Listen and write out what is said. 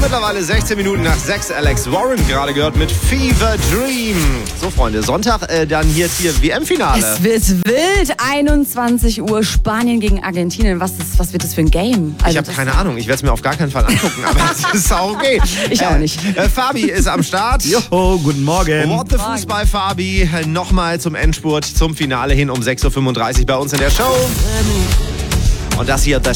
Mittlerweile 16 Minuten nach 6. Alex Warren gerade gehört mit Fever Dream. So, Freunde, Sonntag dann hier WM-Finale. Es wird wild. 21 Uhr Spanien gegen Argentinien. Was wird das für ein Game? Also, ich habe keine Ahnung. Ich werde es mir auf gar keinen Fall angucken, aber es ist auch okay. Ich auch nicht. Fabi ist am Start. Joho, guten Morgen. What the Fußball, Fabi. Nochmal zum Endspurt, zum Finale hin um 6.35 Uhr bei uns in der Show. Und das hier, The